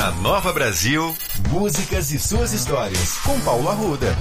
Na Nova Brasil, músicas e suas histórias, com Paulo Arruda.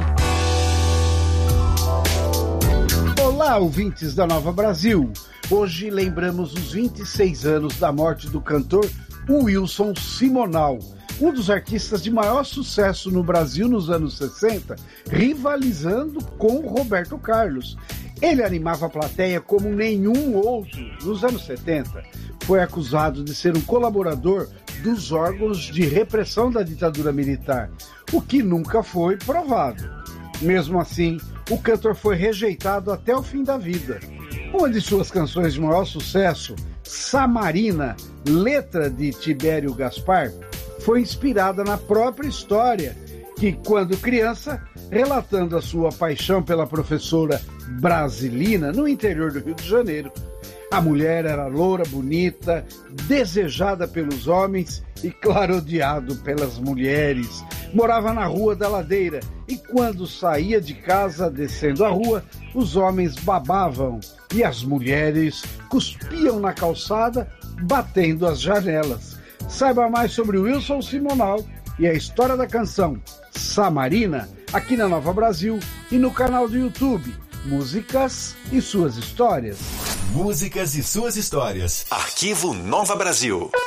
Olá, ouvintes da Nova Brasil. Hoje lembramos os 26 anos da morte do cantor Wilson Simonal, um dos artistas de maior sucesso no Brasil nos anos 60, rivalizando com Roberto Carlos. Ele animava a plateia como nenhum outro nos anos 70. Foi acusado de ser um colaborador dos órgãos de repressão da ditadura militar, o que nunca foi provado. Mesmo assim, o cantor foi rejeitado até o fim da vida. Uma de suas canções de maior sucesso, Samarina, letra de Tibério Gaspar, foi inspirada na própria história, que, quando criança, relatando a sua paixão pela professora Brasilina no interior do Rio de Janeiro. A mulher era loura, bonita, desejada pelos homens e, claro, odiado pelas mulheres. Morava na Rua da Ladeira e, quando saía de casa descendo a rua, os homens babavam e as mulheres cuspiam na calçada, batendo as janelas. Saiba mais sobre Wilson Simonal e a história da canção Samarina aqui na Nova Brasil e no canal do YouTube Músicas e Suas Histórias. Músicas e suas histórias. Arquivo Nova Brasil.